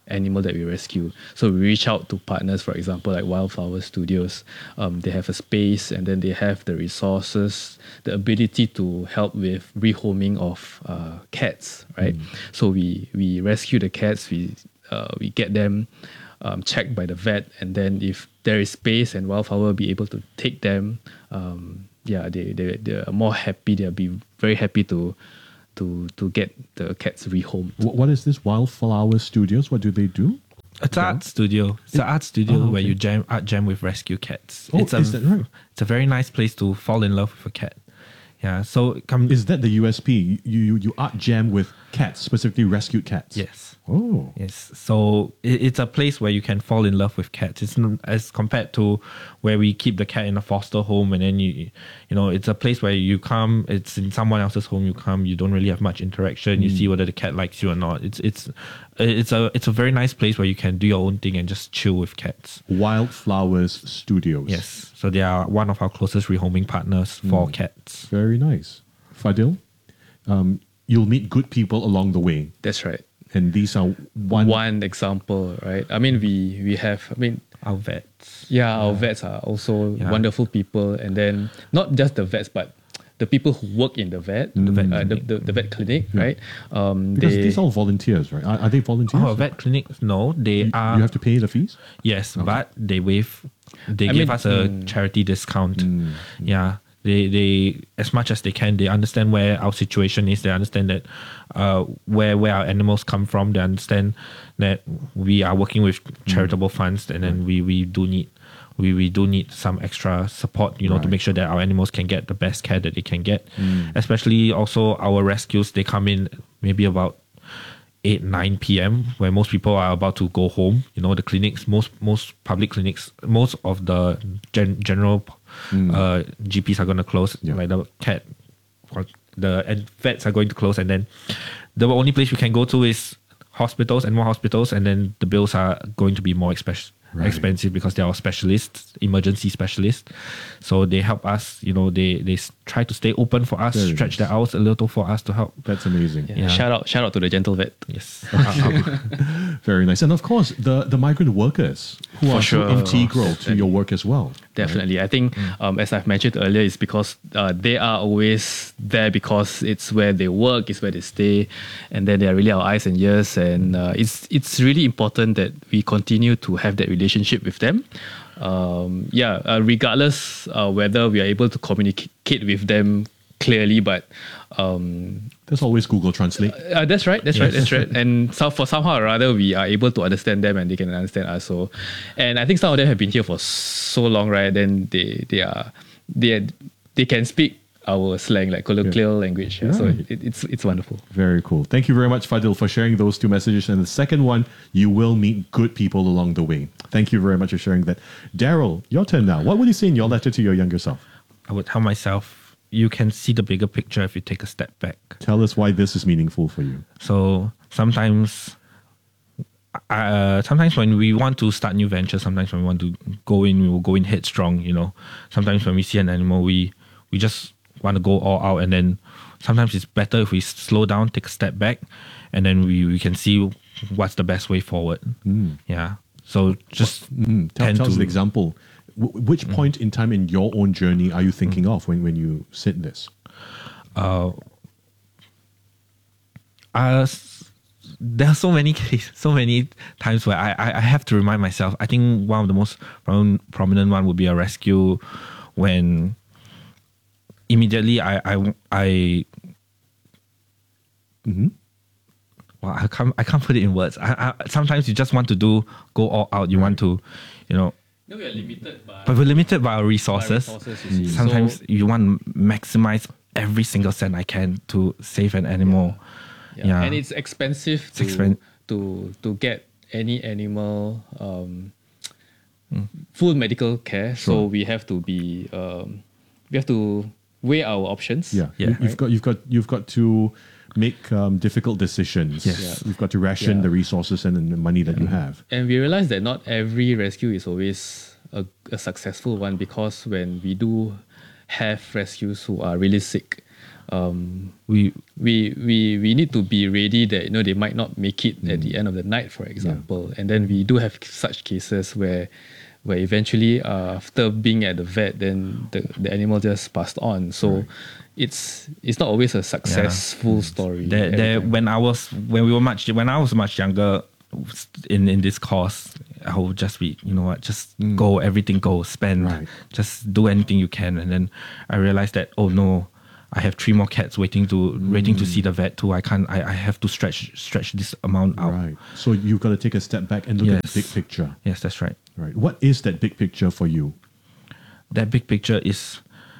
animal that we rescue. So we reach out to partners, for example, like Wildflower Studios. Um, they have a space and then they have the resources, the ability to help with rehoming of uh, cats, right? Mm. So we we rescue the cats, we uh, we get them um, checked by the vet, and then if there is space and Wildflower will be able to take them, um, yeah, they, they, they're more happy, they'll be very happy to to to get the cats rehomed. What, what is this Wildflower Studios? What do they do? It's an art studio. It's an art studio oh, okay. where you jam art jam with rescue cats. Oh, it's a, is that right? It's a very nice place to fall in love with a cat. Yeah. So come. Is that the U S P? You you, you art jam with cats, specifically rescued cats. Yes. Oh. Yes. So it, it's a place where you can fall in love with cats. It's n- as compared to where we keep the cat in a foster home, and then you, you know, it's a place where you come. It's in someone else's home. You come. You don't really have much interaction. Mm. You see whether the cat likes you or not. It's it's it's a it's a very nice place where you can do your own thing and just chill with cats. Wildflowers Studios. Yes. So they are one of our closest rehoming partners for Mm. cats. Very nice. Fadil, um, you'll meet good people along the way. That's right. And these are one one example, right? I mean, we we have. I mean, our vets. Yeah, our vets are also Yeah. wonderful people, and then not just the vets, but the people who work in the vet, the, vet uh, the, the, the vet clinic, Yeah. right? Um, because they, these are all volunteers, right? Are, are they volunteers? Oh, vet clinics? No, they you, are. You have to pay the fees. Yes, but they waive. They I give mean, us a mm. charity discount. Yeah, they they as much as they can. They understand where our situation is. They understand that uh, where where our animals come from. They understand that we are working with charitable funds, and then we we do need. We, we do need some extra support, you know, Right. to make sure that our animals can get the best care that they can get. Mm. Especially also our rescues, they come in maybe about eight, nine p.m. where most people are about to go home. You know, the clinics, most most public clinics, most of the gen- general Mm. uh, G Ps are going to close. Yeah. Like the cat, the and vets are going to close, and then the only place we can go to is hospitals and more hospitals, and then the bills are going to be more expensive. Right. Expensive because they are specialists, emergency specialists. So they help us, you know, they they s- try to stay open for us, Very stretch nice. their hours a little for us to help. That's amazing. yeah, shout out, shout out to the gentle vet. Yes. Very nice. And of course, the, the migrant workers who For are sure. so integral to your work as well. Definitely. I think, um, as I've mentioned earlier, it's because uh, they are always there because it's where they work, it's where they stay, and then they are really our eyes and ears. And uh, it's it's really important that we continue to have that relationship with them. Um, yeah, uh, regardless uh, whether we are able to communicate with them clearly, but um, There's always Google Translate. uh, that's right. That's right. Yes. That's right. And so for somehow or other, we are able to understand them, and they can understand us. So, and I think some of them have been here for so long, right? Then they they are they they can speak our slang, like colloquial language. Yeah. So Right. it, it's it's wonderful. Very cool. Thank you very much, Fadil, for sharing those two messages. And the second one, you will meet good people along the way. Thank you very much for sharing that. Daryl, your turn now. What would you say in your letter to your younger self? I would tell myself, you can see the bigger picture if you take a step back. Tell us why this is meaningful for you. So sometimes, uh, sometimes when we want to start new ventures, sometimes when we want to go in, we will go in headstrong. You know, sometimes when we see an animal, we we just want to go all out, and then sometimes it's better if we slow down, take a step back, and then we, we can see what's the best way forward. Mm. Yeah. So just Mm. Tell, tend tell us to- an example. W- which point in time in your own journey are you thinking of when, when you said this? uh, uh, s- there are so many cases, so many times where I, I, I have to remind myself. I think one of the most prom- prominent one would be a rescue when immediately I I, I Mm-hmm. well, I can't I can't put it in words. I, I, sometimes you just want to do go all out. You want to, you know. No, we are limited by. But we're limited by our resources. By resources, you see. Sometimes So- you want to maximize every single cent I can to save an animal. Yeah. Yeah. And it's expensive to, expen- to to get any animal um, full medical care. So Sure. we have to be um, we have to weigh our options. Yeah, You, you've got you've got you've got to make um, difficult decisions. Yes. Yeah. You've got to ration Yeah. the resources and the money that you have. And we realize that not every rescue is always a, a successful one, because when we do have rescues who are really sick, um, we we we we need to be ready that you know they might not make it mm. at the end of the night, for example. Yeah. And then we do have such cases where where eventually uh, after being at the vet, then the, the animal just passed on. So right. it's it's not always a successful yeah. story. There, there, when I was when we were much when I was much younger in in this course, I would just be, you know what, just mm. go, everything go, spend, right. just do anything you can. And then I realized that, oh no, I have three more cats waiting to mm. waiting to see the vet too. I can't. I, I have to stretch stretch this amount out. Right. So you've got to take a step back and look yes. at the big picture. Yes, that's right. Right. What is that big picture for you? That big picture is,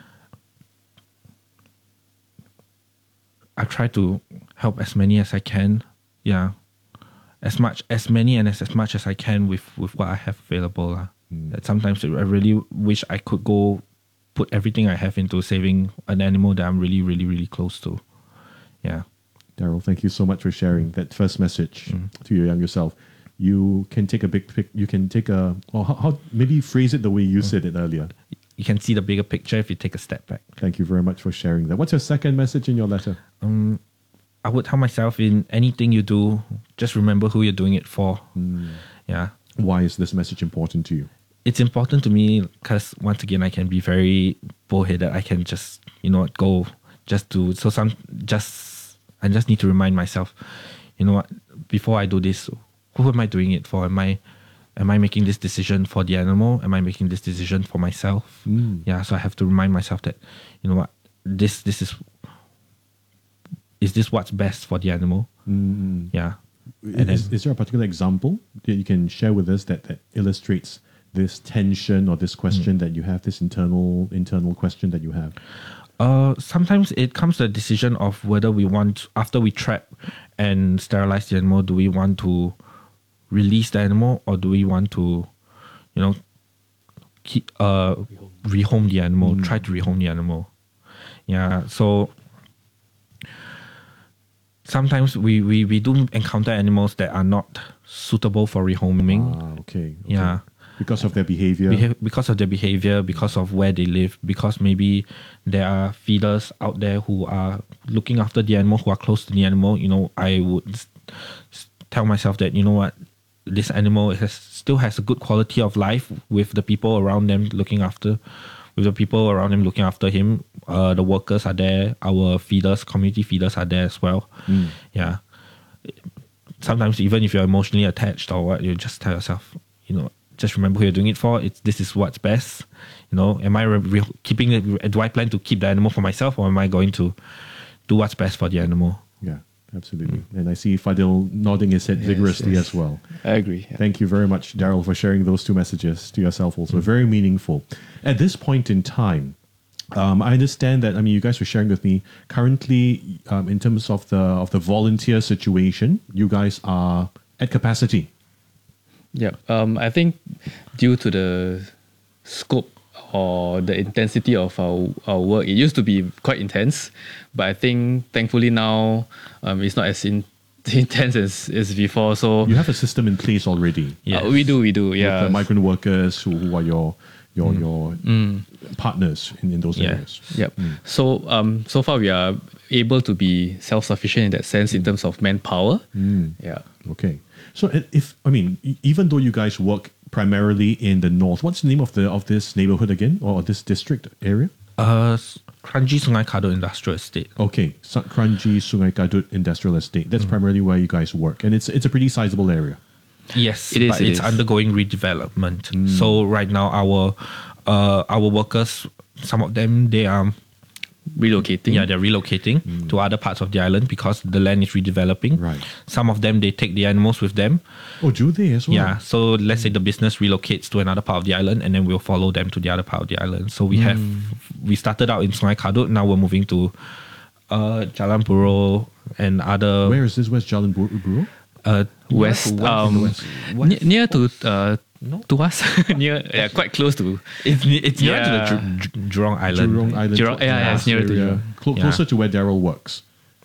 I try to help as many as I can. Yeah, as much as many and as, as much as I can with with what I have available. Uh. Mm. That sometimes I really wish I could go put everything I have into saving an animal that I'm really, really, really close to. Yeah. Daryl, thank you so much for sharing that first message mm. to your younger self. You can take a big pic. You can take a, or how, how maybe phrase it the way you mm. said it earlier. You can see the bigger picture if you take a step back. Thank you very much for sharing that. What's your second message in your letter? Um, I would tell myself, in anything you do, just remember who you're doing it for. Mm. Yeah. Why is this message important to you? It's important to me because, once again, I can be very bullheaded. I can just, you know, go just do. So some just I just need to remind myself, you know what, before I do this, who am I doing it for? Am I am I making this decision for the animal? Am I making this decision for myself? Mm. Yeah. So I have to remind myself that, you know what, this this is is this what's best for the animal? Mm. Yeah. And is, then, is there a particular example that you can share with us that, that illustrates this tension or this question mm. that you have, this internal internal question that you have? Uh, sometimes it comes to a decision of whether we want, after we trap and sterilize the animal, do we want to release the animal or do we want to, you know, keep uh rehome the animal, mm. try to rehome the animal. Yeah, so sometimes we, we, we do encounter animals that are not suitable for rehoming. Ah, okay, okay. Yeah. Because of their behavior? Beha- because of their behavior, because of where they live, because maybe there are feeders out there who are looking after the animal, who are close to the animal. You know, I would s- tell myself that, you know what, this animal has still has a good quality of life with the people around them looking after, with the people around him looking after him. Uh, the workers are there, our feeders, community feeders are there as well. Mm. Yeah. Sometimes even if you're emotionally attached or what, you just tell yourself, you know, just remember who you're doing it for. It's this is what's best. You know, am I re- re- keeping it? Do I plan to keep the animal for myself, or am I going to do what's best for the animal? Yeah, absolutely. Mm. And I see Fadil nodding his head yes, vigorously yes. as well. I agree. Yeah. Thank you very much, Daryl, for sharing those two messages to yourself. Also, mm. very meaningful. At this point in time, um, I understand that. I mean, you guys were sharing with me currently, um, in terms of the of the volunteer situation, you guys are at capacity. Yeah, um, I think due to the scope or the intensity of our, our work, it used to be quite intense, but I think thankfully now um, it's not as in, intense as, as before. So you have a system in place already. Yeah, uh, we do, we do. Yeah, with the migrant workers who, who are your your mm. your mm. partners in, in those yeah. areas. Yep. Mm. So um, so far we are able to be self-sufficient in that sense mm. in terms of manpower. Mm. Yeah. Okay. So if I mean, even though you guys work primarily in the north, what's the name of the of this neighborhood again, or this district area? Uh, Kranji Sungai Kadut Industrial Estate. Okay, Sa- Kranji Sungai Kadut Industrial Estate. That's mm. primarily where you guys work, and it's it's a pretty sizable area. Yes, it is. But it it's is. undergoing redevelopment. Mm. So right now, our uh, our workers, some of them, they are relocating. Yeah, they're relocating mm. to other parts of the island because the land is redeveloping. Right. Some of them, they take the animals with them. Oh, do they as well? Yeah. So let's mm. say the business relocates to another part of the island, and then we'll follow them to the other part of the island. So we mm. have we started out in Sungai Kadut. Now we're moving to uh, Jalan Buroh and other. Where is this? Where's Jalan Buroh? Uh, west, west, um, west. Near, near to uh, no? to us, near yeah, quite close to. It's it's near yeah. to the Jurong Island. Jurong Island. Jurong, yeah, yeah, it's near to Jurong. Cl- yeah. Closer to where Daryl works.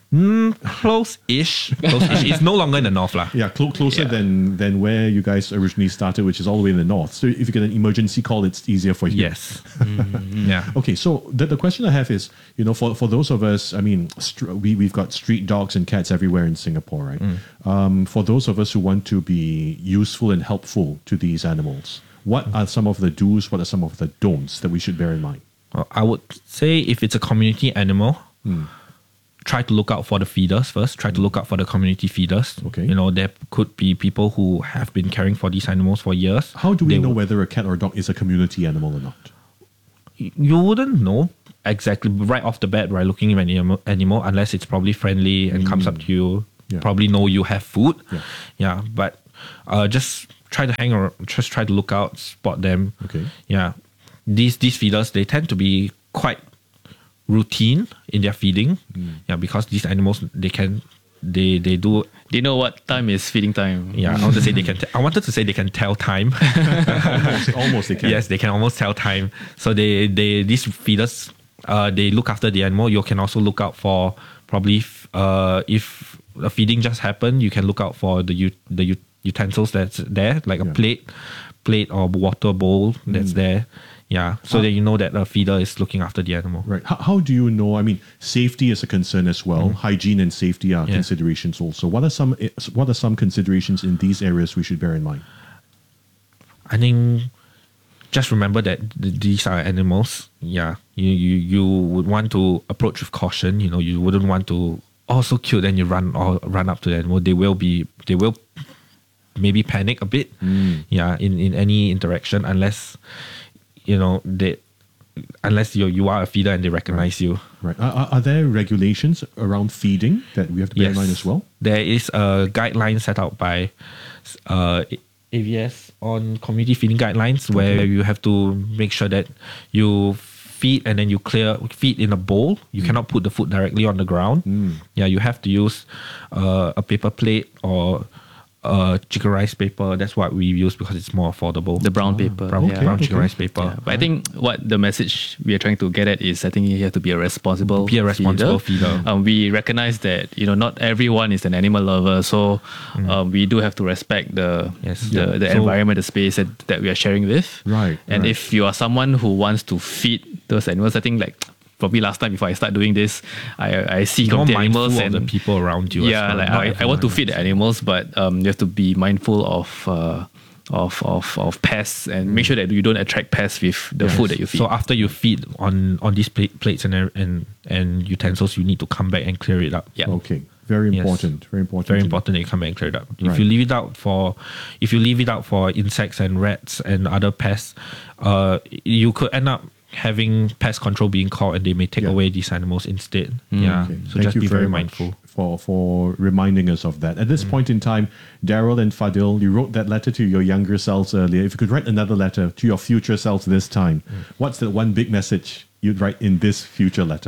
Mm, close-ish. Close-ish. It's no longer in the north. lah. Yeah, clo- closer Yeah. than than where you guys originally started, which is all the way in the north. So if you get an emergency call, it's easier for you. Yes. Mm, yeah. Okay, so the, the question I have is, you know, for, for those of us, I mean, str- we, we've got street dogs and cats everywhere in Singapore, right? Mm. Um, for those of us who want to be useful and helpful to these animals, what are some of the do's, what are some of the don'ts that we should bear in mind? Well, I would say if it's a community animal, Mm. try to look out for the feeders first. Try to look out for the community feeders. Okay. You know, there could be people who have been caring for these animals for years. How do we They know would- whether a cat or a dog is a community animal or not? You wouldn't know exactly right off the bat by looking at an animal, animal unless it's probably friendly and comes up to you. Yeah. Probably know you have food. Yeah. Yeah, but uh, just try to hang around, just try to look out, spot them. Okay. Yeah, these these feeders, they tend to be quite routine in their feeding. Mm. Yeah, because these animals, they can they they do. They know what time is feeding time. Yeah, I want to say they can. T- I wanted to say they can tell time. almost, almost they can. Yes, they can almost tell time. So they they these feeders, uh, they look after the animal. You can also look out for probably f- uh if a feeding just happened, you can look out for the u- the u- utensils that's there, like a Yeah. plate, plate or water bowl that's Mm. there. Yeah, so How- that you know that a feeder is looking after the animal. Right. How, how do you know? I mean, safety is a concern as well. Hygiene and safety are Yeah. considerations also. What are some What are some considerations in these areas we should bear in mind? I think just remember that th- these are animals. Yeah, you, you you would want to approach with caution. You know, you wouldn't want to oh so cute, then you run or run up to the animal. They will be they will maybe panic a bit. Mm. Yeah, in, in any interaction unless you know they unless you you are a feeder and they recognize you. Right. Are, are- are there regulations around feeding that we have to bear in mind as well? There is a guideline set out by uh, A V S on community feeding guidelines where Okay. you have to make sure that you feed and then you clear feed in a bowl. You cannot put the food directly on the ground. Mm. Yeah, you have to use uh, a paper plate or uh, chicken rice paper. That's what we use because it's more affordable. The brown paper. brown, yeah. brown chicken rice paper. Yeah, but I think what the message we are trying to get at is I think you have to be a responsible Be a responsible feeder. Um, we recognize that you know not everyone is an animal lover, so um, we do have to respect the Yes. the, Yeah. the So- environment, the space that, that we are sharing with. Right. And right. if you are someone who wants to feed those animals, I think like probably last time before I start doing this, I I see Be more community mindful animals of and the people around you as Yeah, well. like Not I, I want to everyone feed the animals, but um, you have to be mindful of. Uh, of, of of pests and make sure that you don't attract pests with the Yes. food that you feed. So after you feed on on these pla- plates and and and utensils, you need to come back and clear it up. Yeah. Okay. Very Yes. important. Very important. Very to- important that you come back and clear it up. Right. If you leave it out for, if you leave it out for insects and rats and other pests, uh, you could end up having pest control being called, and they may take Yeah. away these animals instead. Mm. Yeah. Okay. So Thank just you be very much mindful. for for reminding us of that. At this point in time, Daryl and Fadil, you wrote that letter to your younger selves earlier. If you could write another letter to your future selves this time, what's the one big message you'd write in this future letter?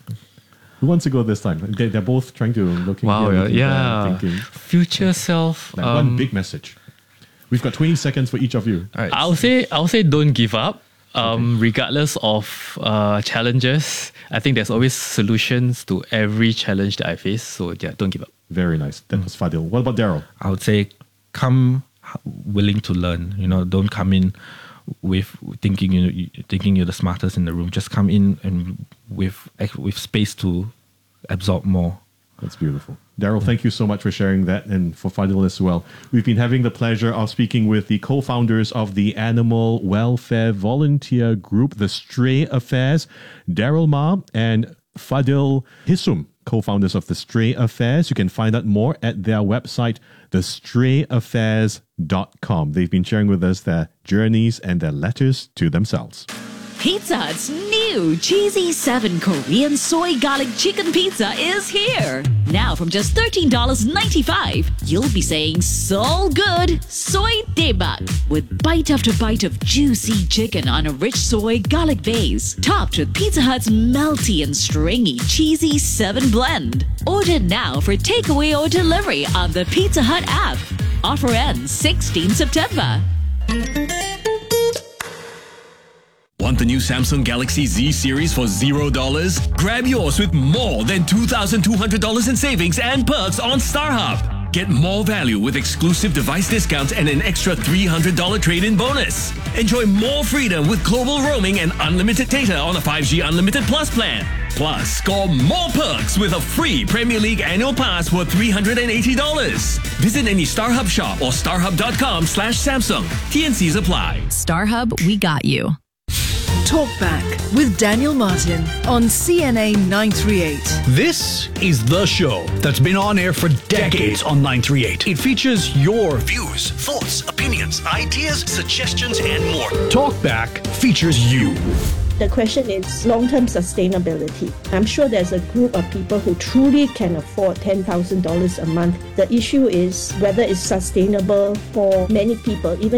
Who wants to go this time? They, they're both trying to looking Wow, here, looking yeah. there, thinking. Future self. Like um, one big message. We've got twenty seconds for each of you. All right. I'll say I'll say don't give up. Um, Regardless of uh, challenges, I think there's always solutions to every challenge that I face. So yeah, don't give up. Very nice. That was Fadil. What about Daryl? I would say come willing to learn. You know, don't come in with thinking you you- thinking you're the smartest in the room. Just come in and with with space to absorb more. That's beautiful. Daryl, thank you so much for sharing that, and for Fadil as well. We've been having the pleasure of speaking with the co-founders of the Animal Welfare Volunteer Group, the Stray Affairs, Daryl Ma and Fadil Hisum, co-founders of the Stray Affairs. You can find out more at their website, the stray affairs dot com. They've been sharing with us their journeys and their letters to themselves. Pizza Hut's new Cheesy seven Korean Soy Garlic Chicken Pizza is here. Now from just thirteen dollars and ninety-five cents, you'll be saying so good soy daebak with bite after bite of juicy chicken on a rich soy garlic base, topped with Pizza Hut's melty and stringy Cheesy seven blend. Order now for takeaway or delivery on the Pizza Hut app. Offer ends sixteenth September. Want Want the new Samsung Galaxy Z series for zero dollars? Grab yours with more than two thousand two hundred dollars in savings and perks on StarHub. Get more value with exclusive device discounts and an extra three hundred dollars trade-in bonus. Enjoy more freedom with global roaming and unlimited data on a five G Unlimited Plus plan. Plus, score more perks with a free Premier League annual pass worth three hundred eighty dollars. Visit any StarHub shop or starhub.com slash Samsung. T N Cs apply. StarHub, we got you. Talkback with Daniel Martin on C N A nine thirty-eight. This is the show that's been on air for decades on nine thirty-eight. It features your Views, thoughts, opinions, ideas, suggestions, and more. Talkback features you. The question is long-term sustainability. I'm sure there's a group of people who truly can afford ten thousand dollars a month. The issue is whether it's sustainable for many people, even